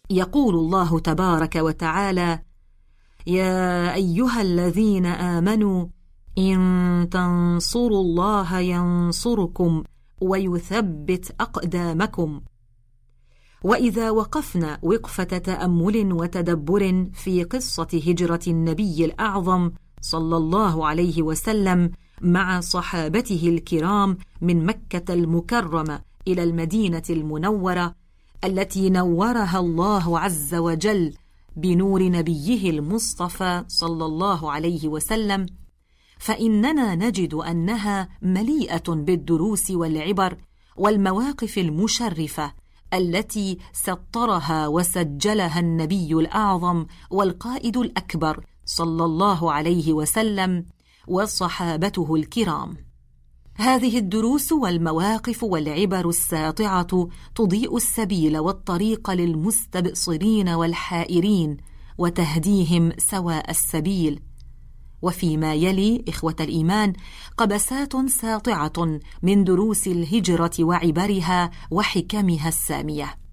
يقول الله تبارك وتعالى: يا أيها الذين آمنوا إن تنصروا الله ينصركم ويثبت أقدامكم. وإذا وقفنا وقفة تأمل وتدبر في قصة هجرة النبي الأعظم صلى الله عليه وسلم مع صحابته الكرام من مكة المكرمة إلى المدينة المنورة التي نورها الله عز وجل بنور نبيه المصطفى صلى الله عليه وسلم، فإننا نجد أنها مليئة بالدروس والعبر والمواقف المشرفة التي سطرها وسجلها النبي الأعظم والقائد الأكبر صلى الله عليه وسلم وصحابته الكرام. هذه الدروس والمواقف والعبر الساطعة تضيء السبيل والطريق للمستبصرين والحائرين وتهديهم سواء السبيل. وفيما يلي إخوة الإيمان قبسات ساطعة من دروس الهجرة وعبرها وحكمها السامية.